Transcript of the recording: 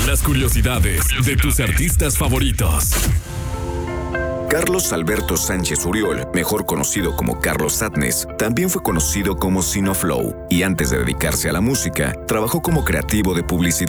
Las curiosidades de tus artistas favoritos. Carlos Alberto Sánchez Uriol, mejor conocido como Carlos Sadness, también fue conocido como Sinoflow y antes de dedicarse a la música, trabajó como creativo de publicidad.